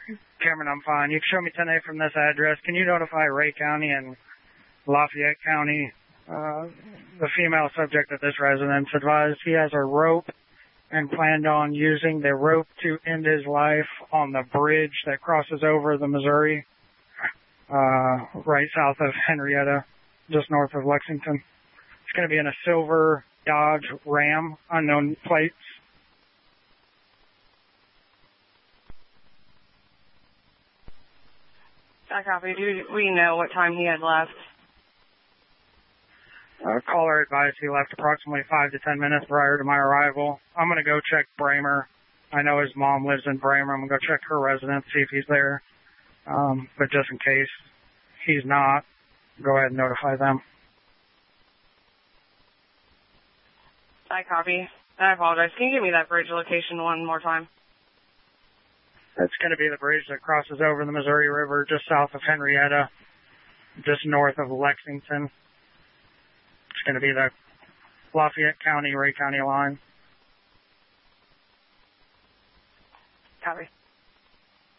Cameron, I'm fine. You can show me 10A from this address. Can you notify Ray County and Lafayette County? The female subject of this residence advised he has a rope and planned on using the rope to end his life on the bridge that crosses over the Missouri, right south of Henrietta, just north of Lexington. It's going to be in a silver Dodge Ram, unknown plates. I copy. Do we know what time he had left? Caller advised he left approximately 5 to 10 minutes prior to my arrival. I'm going to go check Bramer. I know his mom lives in Bramer. I'm going to go check her residence, see if he's there. But just in case he's not, go ahead and notify them. I copy. I apologize. Can you give me that bridge location one more time? It's going to be the bridge that crosses over the Missouri River just south of Henrietta, just north of Lexington. It's going to be the Lafayette County, Ray County line.